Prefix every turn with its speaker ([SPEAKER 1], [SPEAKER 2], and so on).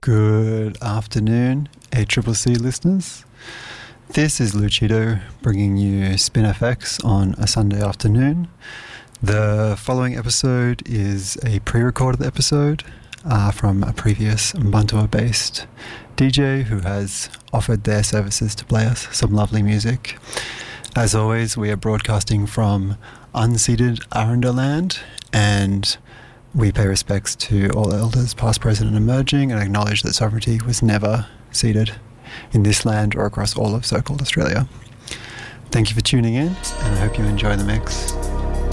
[SPEAKER 1] Good afternoon, ACCC listeners. This is Lucido bringing you Spin FX on a Sunday afternoon. The following episode is a pre-recorded episode from a previous Bantua-based DJ who has offered their services to play us some lovely music. As always, we are broadcasting from unceded Aranda land, and we pay respects to all elders, past, present and emerging, and acknowledge that sovereignty was never ceded in this land or across all of so-called Australia. Thank you for tuning in, and I hope you enjoy the mix.